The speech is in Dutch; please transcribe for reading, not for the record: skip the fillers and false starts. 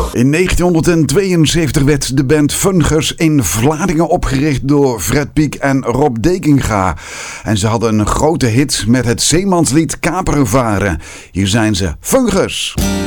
In 1972 werd de band Fungus in Vlaardingen opgericht door Fred Piek en Rob Dekinga. En ze hadden een grote hit met het zeemanslied Kaperen varen. Hier zijn ze, Fungus.